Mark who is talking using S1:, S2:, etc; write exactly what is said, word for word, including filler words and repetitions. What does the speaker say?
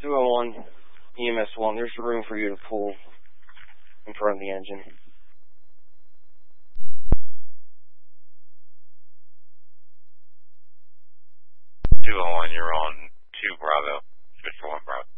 S1: two oh one, E M S one, there's room for you to pull in front of the engine.
S2: two oh one, you're on two Bravo, switch for one Bravo.